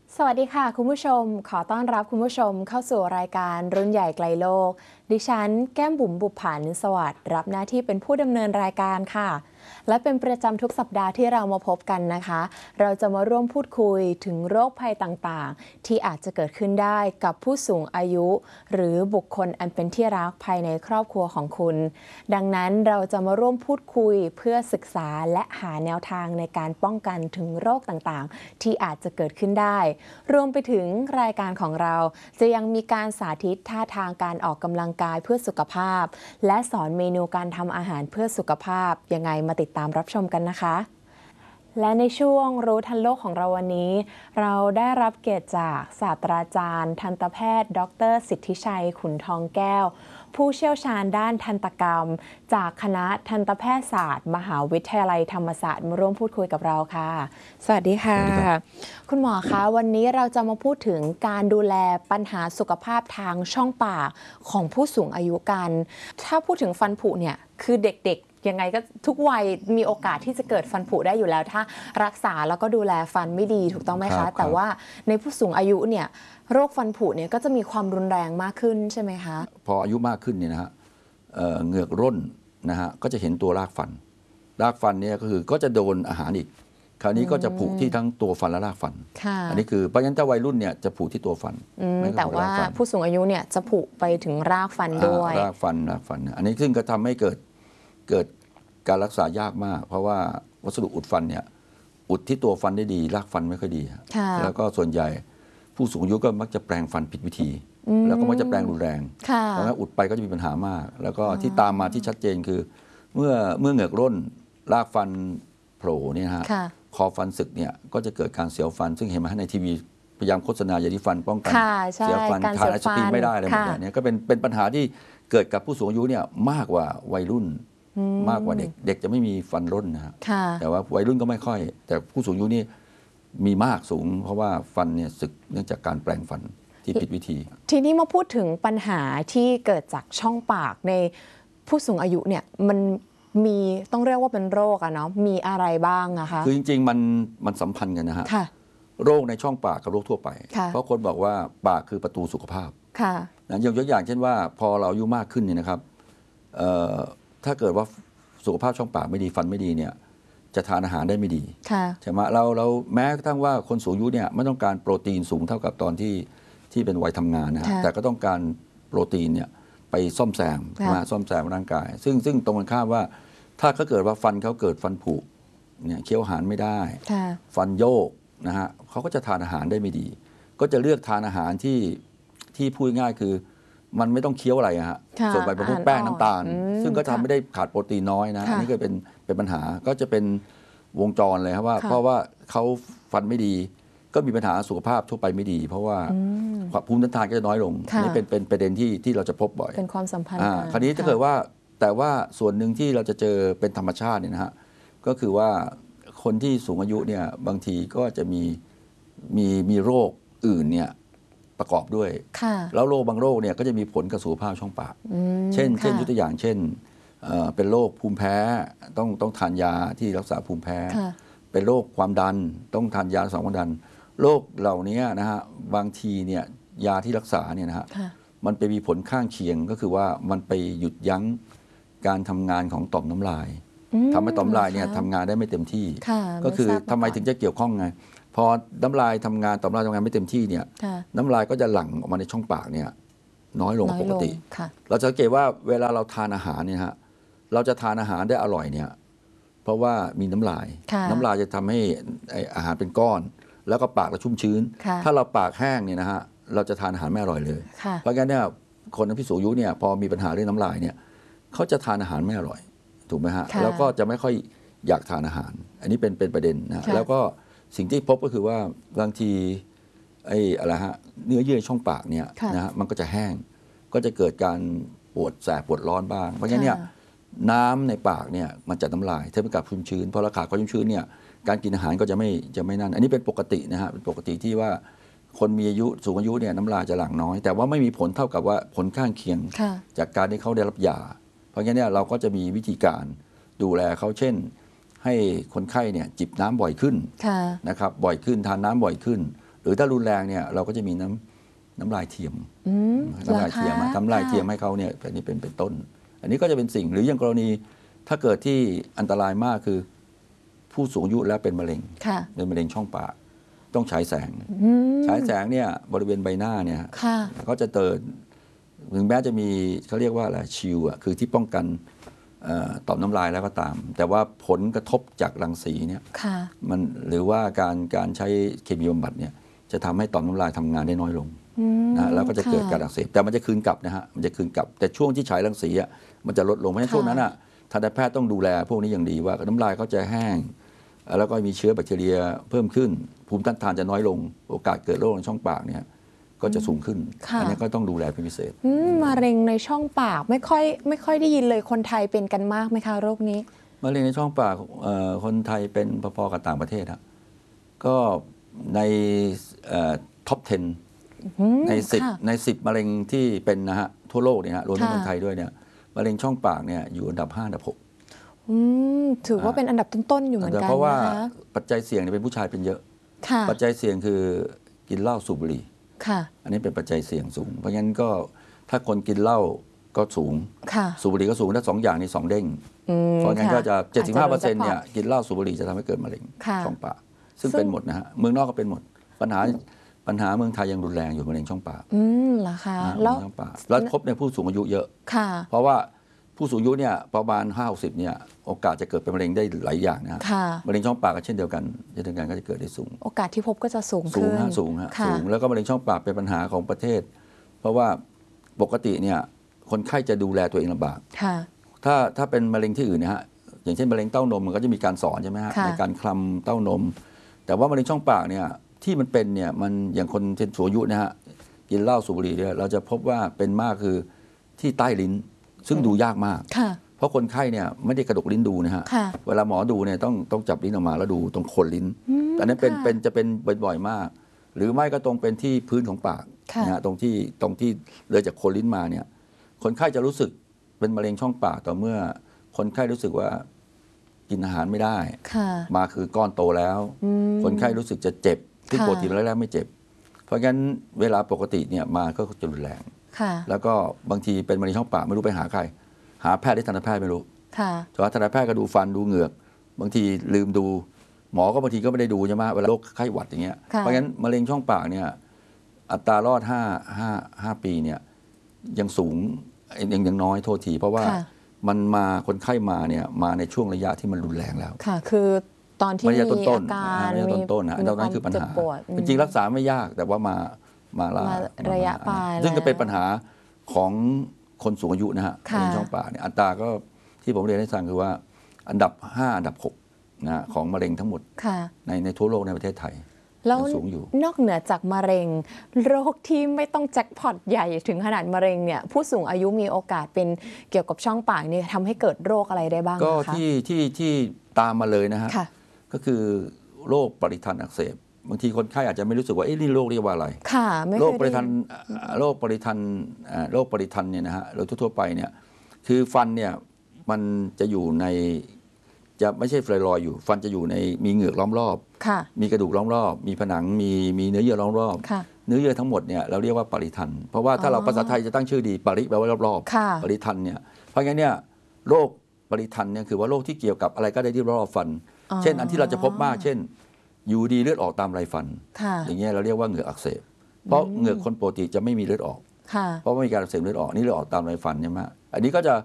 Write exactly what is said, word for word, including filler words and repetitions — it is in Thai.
สวัสดีค่ะคุณผู้ชมขอต้อนรับคุณผู้ชมเข้าสู่รายการรุ่นใหญ่ไกลโลกดิฉันแก้มบุ๋มบุปผานิสวัสดิ์รับหน้าที่เป็นผู้ดำเนินรายการค่ะและเป็นประจำทุกสัปดาห์ที่เรามาพบกันนะคะเราจะมาร่วมพูดคุยถึงโรคภัยต่างๆที่อาจจะเกิดขึ้นได้กับผู้สูงอายุหรือบุคคลอันเป็นที่รักภายในครอบครัวของคุณดังนั้นเราจะมาร่วมพูดคุยเพื่อศึกษาและหาแนวทางในการป้องกันถึงโรคต่างๆที่อาจจะเกิดขึ้นได้รวมไปถึงรายการของเราจะยังมีการสาธิตท่าทางการออกกำลังกายเพื่อสุขภาพและสอนเมนูการทำอาหารเพื่อสุขภาพยังไงมาติดตามรับชมกันนะคะและในช่วงรู้ทันโลกของเราวันนี้เราได้รับเกียรติจากศาสตราจารย์ทันตแพทย์ดรสิทธิชัยขุนทองแก้วผู้เชี่ยวชาญด้านทันตกรรมจากคณะทันตแพทยศาสตร์มหาวิทยาลัยธรรมศาสตร์มาร่วมพูดคุยกับเราค่ะสวัสดีค่ะคุณหมอคะวันนี้เราจะมาพูดถึงการดูแลปัญหาสุขภาพทางช่องปากของผู้สูงอายุกันถ้าพูดถึงฟันผุเนี่ยคือเด็กๆยังไงก็ทุกวัยมีโอกาสที่จะเกิดฟันผุได้อยู่แล้วถ้ารักษาแล้วก็ดูแลฟันไม่ดีถูกต้องไหมคะแต่ว่าในผู้สูงอายุเนี่ยโรคฟันผุเนี่ยก็จะมีความรุนแรงมากขึ้นใช่ไหมคะพออายุมากขึ้นเนี่ยนะฮะเหงือกร่นนะฮะก็จะเห็นตัวรากฟันรากฟันเนี่ยก็คือก็จะโดนอาหารอีกคราวนี้ก็จะผุที่ทั้งตัวฟันและรากฟันอันนี้คือเพราะฉะนั้นถ้าวัยรุ่นเนี่ยจะผุที่ตัวฟันแต่ว่าผู้สูงอายุเนี่ยจะผุไปถึงรากฟันด้วยรากฟันรากฟันอันนี้ซึ่งก็ทำให้เกิดเกิดการรักษายากมากเพราะว่าวัสดุอุดฟันเนี่ยอุดที่ตัวฟันได้ดีรากฟันไม่ค่อยดีแล้วก็ส่วนใหญ่ผู้สูงอายุก็มักจะแปลงฟันผิดวิธีแล้วก็มักจะแปลงรุนแรงเพราะงั้นอุดไปก็จะมีปัญหามากแล้วก็ที่ตามมาที่ชัดเจนคือเมื่อเมื่อเหงือกร่นรากฟันโผล่เนี่ยฮะคอฟันสึกเนี่ยก็จะเกิดการเสียวฟันซึ่งเห็นมาในทีวีพยายามโฆษณายาสีฟันป้องกันเสียวฟันทานไอศกรีมไม่ได้อะไรแบบนี้ก็เป็นเป็นปัญหาที่เกิดกับผู้สูงอายุเนี่ยมากกว่าวัยรุ่นมากกว่าเด็กเด็กจะไม่มีฟันร่นนะฮะแต่ว่าวัยรุ่นก็ไม่ค่อยแต่ผู้สูงอายุนี่มีมากสูงเพราะว่าฟันเนี่ยสึกเนื่องจากการแปลงฟันที่ผิดวิธีทีนี้มาพูดถึงปัญหาที่เกิดจากช่องปากในผู้สูงอายุเนี่ยมันมีต้องเรียกว่าเป็นโรคอะเนาะมีอะไรบ้างอะคะคือจริงๆมันมันสัมพันธ์กันนะฮะโรคในช่องปากกับโรคทั่วไปเพราะคนบอกว่าปากคือประตูสุขภาพนะยกตัวอย่างเช่นว่าพอเราอายุมากขึ้นเนี่ยนะครับถ้าเกิดว่าสุขภาพช่องปากไม่ดีฟันไม่ดีเนี่ยจะทานอาหารได้ไม่ดีใช่ไหมเราเราแม้กระทั่งว่าคนสูงอายุเนี่ยไม่ต้องการโปรตีนสูงเท่ากับตอนที่ที่เป็นวัยทำงานนะแต่ก็ต้องการโปรตีนเนี่ยไปซ่อมแซมมาซ่อมแซมร่างกายซึ่งซึ่งตรงกันข้ามว่าถ้าเขาเกิดว่าฟันเขาเกิดฟันผุเนี่ยเคี้ยวอาหารไม่ได้ฟันโยกนะฮะเขาก็จะทานอาหารได้ไม่ดีก็จะเลือกทานอาหารที่ที่พูดง่ายคือมันไม่ต้องเคี้ยวอะไรฮะส่วนใหญ่เป็นพวกแป้งน้ำตาลซึ่งก็ทำไม่ได้ขาดโปรตีนน้อยนะอันนี้ก็เป็นเป็นปัญหาก็จะเป็นวงจรเลยครับว่าเพราะว่าเขาฟันไม่ดีก็มีปัญหาสุขภาพทั่วไปไม่ดีเพราะว่าภูมิต้านทานก็จะน้อยลงอันนี้เป็นเป็นประเด็นที่ที่เราจะพบบ่อยเป็นความสัมพันธ์คราวนี้ถ้าเกิดว่าแต่ว่าส่วนหนึ่งที่เราจะเจอเป็นธรรมชาติเนี่ยนะฮะก็คือว่าคนที่สูงอายุเนี่ยบางทีก็จะมีมีมีโรคอื่นเนี่ยประกอบด้วยแล้วโรคบางโรคเนี่ยก็จะมีผลกับสุขภาพช่องปากเช่นเช่นยกตัวอย่างเช่นเป็นโรคภูมิแพ้ต้องต้องทานยาที่รักษาภูมิแพ้เป็นโรคความดันต้องทานยาสองความดันโรคเหล่านี้นะฮะบางทีเนี่ยยาที่รักษาเนี่ยนะฮะมันไปมีผลข้างเคียงก็คือว่ามันไปหยุดยั้งการทำงานของต่อมน้ำลายทำให้ต่อมน้ำลายเนี่ยทำงานได้ไม่เต็มที่ก็คือทำไมถึงจะเกี่ยวข้องไงพอน้ำลายทำงานต่อมน้ำลายทำงานไม่เต็มที่เนี่ยน้ำลายก็จะหลั่งออกมาในช่องปากเนี่ยน้อยลงปกติเราจะสังเกตว่าเวลาเราทานอาหารเนี่ยฮะเราจะทานอาหารได้อร่อยเนี่ยเพราะว่ามีน้ำลายน้ำลายจะทำให้อาหารเป็นก้อนแล้วก็ปากเราชุ่มชื้นถ้าเราปากแห้งเนี่ยนะฮะเราจะทานอาหารไม่อร่อยเลยเพราะงั้นเนี่ยคนที่สูงอายุเนี่ยพอมีปัญหาเรื่องน้ำลายเนี่ยเขาจะทานอาหารไม่อร่อยถูกไหมฮะแล้วก็จะไม่ค่อยอยากทานอาหารอันนี้เป็นเป็นประเด็นนะแล้วก็สิ่งที่พบก็คือว่าบางทีไอ้อะไรฮะเนื้อเยื่อช่องปากเนี่ยนะฮะมันก็จะแห้งก็จะเกิดการปวดแสบปวดร้อนบ้างเพราะฉะนั้นเนี่ยน้ำในปากเนี่ยมันจะน้ำลายเทียบกับชุ่มชื้นพอเราขาดความชุ่มชื้นเนี่ยการกินอาหารก็จะไม่จะไม่นั่นอันนี้เป็นปกตินะฮะเป็นปกติที่ว่าคนมีอายุสูงอายุเนี่ยน้ำลายจะหลั่งน้อยแต่ว่าไม่มีผลเท่ากับว่าผลข้างเคียงจากการที่เขาได้รับยาเพราะงั้นเนี่ยเราก็จะมีวิธีการดูแลเขาเช่นให้คนไข้เนี่ยจิบน้ำบ่อยขึ้นนะครับบ่อยขึ้นทานน้ำบ่อยขึ้นหรือถ้ารุนแรงเนี่ยเราก็จะมีน้ำน้ำลายเทียมอืมน้ำลายเทียมหรอคะทำลายเทียมให้เขาเนี่ยอันนี้เป็นเป็นต้น อันนี้ก็จะเป็นสิ่งหรืออย่างกรณีถ้าเกิดที่อันตรายมากคือผู้สูงอายุแล้วเป็นมะเร็งค่ะเป็นมะเร็งช่องปากต้องฉายแสงอืมฉายแสงเนี่ยบริเวณใบหน้าเนี่ยค่ะเขาจะเตือนถึงแม้จะมีเขาเรียกว่าอะไรชิลอ่ะคือที่ป้องกันเอ่อต่อมน้ำลายแล้วก็ตาม แต่ว่าผลกระทบจากรังสีเนี่ยค่ะมันหรือว่าการการใช้เคมีบำบัดเนี่ยจะทำให้ต่อมน้ำลายทำงานได้น้อยลงอืมนะแล้วก็จะเกิดค่การอักเสบแต่มันจะคืนกลับนะฮะมันจะคืนกลับ แต่ช่วงที่ฉายรังสีอ่ะมันจะลดลงเพราะฉะนั้นค่ะช่วงนั้นอ่ะทันตแพทย์ต้องดูแลพวกนี้อย่างดีว่าน้ำลายเขาจะแห้ง แล้วก็มีเชื้อแบคทีเรียเพิ่มขึ้น ภูมิต้านทานจะน้อยลง โอกาสเกิดโรคในช่องปากเนี่ยก็จะสูงขึ้นค่ะอันี้ก็ต้องดูแลเป็นพิเศษอืมมะเร็งในช่องปากไม่ค่อยไม่ค่อยได้ยินเลยคนไทยเป็นกันมากไหมคะโรคนี้มะเร็งในช่องปากเอ่อคนไทยเป็นพอๆกับต่างประเทศฮะก็ในท็อปสิบอืมในสิบค่ะในสิบมะเร็งที่เป็นนะฮะทั่วโลกเนี่ยฮะรวมทั้งค่ะคนไทยด้วยเนี่ยมะเร็งช่องปากเนี่ยอยู่อันดับห้าอันดับหกอืมถือว่าเป็นอันดับต้นๆอยู่เหมือนกันเพราะว่านะคะปัจจัยเสี่ยงเนี่ยเป็นผู้ชายเป็นเยอะค่ะปัจจัยเสี่ยงคือกินเหล้าสูบบุหรี่ค่ะอันนี้เป็นปัจจัยเสี่ยงสูง เพราะงั้นก็ถ้าคนกินเหล้าก็สูงค่ะสูบบุหรี่ก็สูงถ้าสองอย่างนี้สองเด้งอืมเพราะงั้นค่ก็จะ เจ็ดสิบห้าเปอร์เซ็นต์าจจะเนี่ยกินเหล้าสูบบุหรี่จะทำให้เกิดมะเร็งค่ะช่องปาก ซึ่งซึ่งเป็นหมดนะฮะเมืองนอกก็เป็นหมด ปัญหาปัญหาเมืองไทยยังรุนแรงอยู่มะเร็งช่องปากอืมเหรอคะนะแล้วมะเร็งช่องปากแล้วพบในผู้สูงอายุเยอะค่ะเพราะว่าผู้สูงอายุเนี่ยประมาณห้าหกสิบเนี่ยโอกาสจะเกิดเป็นมะเร็งได้หลายอย่างนะฮะค่ะมะเร็งช่องปากก็เช่นเดียวกันเช่นเดียวกันก็จะเกิดได้สูงโอกาสที่พบก็จะสูงสูขึ้งนฮะสูงฮะค่ะสูงแล้วก็มะเร็งช่องปากเป็นปัญหาของประเทศ เพราะว่าปกติเนี่ยคนไข้จะดูแลตัวเองลำบากค่ะถ้าถ้าเป็นมะเร็งที่อื่นนะฮะอย่างเช่นมะเร็งเต้านมมันก็จะมีการสอนใช่ไหมฮะค่ะในการคลำเต้านม แต่ว่ามะเร็งช่องปากเนี่ยที่มันเป็นเนี่ยมันอย่างคนเป็นสูงอายุนะฮะกินเหล้าสูบบุหรี่เนี่ยเราจะพบว่าเป็นมากคือที่ใต้ลิ้น ซึ่งดูยากมากค่ะเพราะคนไข้เนี่ยไม่ได้กระดกลิ้นดูนะฮะค่ะเวลาหมอดูเนี่ยต้องต้องจับลิ้นออกมาแล้วดูตรงโคนลิ้นอืมอันนั้นเป็นค่ะเป็นจะเป็นบ่อยๆมาก หรือไม่ก็ตรงเป็นที่พื้นของปากค่ะนะฮะตรงที่ตรงที่เลยจากโคนลิ้นมาเนี่ยคนไข้จะรู้สึกเป็นมะเร็งช่องปากต่อเมื่อคนไข้รู้สึกว่ากินอาหารไม่ได้ค่ะมาคือก้อนโตแล้วอืมคนไข้รู้สึกจะเจ็บซึ่งค่ะปกติแรกๆไม่เจ็บ เพราะงั้นเวลาปกติเนี่ยมาก็จะรุนแรงค่ะแล้วก็บางทีเป็นมะเร็งช่องปากไม่รู้ไปหาใคร หาแพทย์หรือทันตแพทย์ไม่รู้ค่ะแต่ว่าทันตแพทย์ก็ดูฟันดูเหงือก บางทีลืมดู หมอก็บางทีก็ไม่ได้ดูใช่ไหมเวลาโรคไข้หวัดอย่างเงี้ยค่ะเพราะงั้นมะเร็งช่องปากเนี่ยอัตรารอดห้าห้าห้าปีเนี่ยยังสูงยังยังน้อยโทษที เพราะว่าค่ะมันมาคนไข้มาเนี่ยมาในช่วงระยะที่มันรุนแรงแล้วค่ะ คือตอนที่ไม่มีใช่ต้นต้นอาการไม่ใช่ต้นต้นนะมีตอนนั้นคือปัญเจ็บหาปวดอืมจริงๆรักษาไม่ยากแต่ว่ามามาลามาระยะปลายซึ่งแล้วก็เป็นปัญหาของคนสูงอายุนะฮะค่ะมะเร็งช่องปากเนี่ยอัตราก็ที่ผมเรียนให้ฟังคือว่าอันดับห้าอันดับหกนะฮะของมะเร็งทั้งหมดค่ะในในทั่วโลกในประเทศไทยแล้วยังสูงอยู่นอกเหนือจากมะเร็ง โรคที่ไม่ต้องแจ็คพอตใหญ่ถึงขนาดมะเร็งเนี่ยผู้สูงอายุมีโอกาสเป็นเกี่ยวกับช่องปากนี่ทำให้เกิดโรคอะไรได้บ้างก็นะคะที่ที่ที่ตามมาเลยนะฮะค่ะก็คือโรคปริทันอักเสบบางทีคนไข้อาจจะไม่รู้สึกว่าเอ๊ะนี่โรคเรียกว่าอะไรค่ะ ไม่โรเคคยปริได้ทันอ่าโรคปริทันอ่าโรคปริทันเนี่ยนะฮะโดยทั่วๆไปเนี่ยคือฟันเนี่ยมันจะอยู่ในจะไม่ใช่ฟลอยด์อยู่ ฟันจะอยู่ในมีเหงือกล้อมรอบค่ะมีกระดูกล้อมรอบ มีผนังมีมีเนื้อเยื่อล้อมรอบค่ะเนื้อเยื่อทั้งหมดเนี่ยเราเรียกว่าปริทัน เพราะว่าถ้าอ๋อเราภาษาไทยจะตั้งชื่อดีปริแปลว่ารอบค่ะๆปริทันเนี่ยเพราะงั้นเนี่ยโรคปริทันเนี่ยคือว่าโรคที่เกี่ยวกับอะไรก็ได้ที่รอบฟันอ๋อเช่นอันที่เราจะพบมากเช่นอยู่ดีเลือดออกตามไรฟันค่ะอย่างเงี้ยเราเรียกว่าเหงือกอักเสบ เพราะเหงือกคนปกติจะไม่มีเลือดออกค่ะเพราะว่ามีการอักเสบเลือดออกนี่เลือดออกตามไรฟันใช่ไหมอันนี้ก็จะ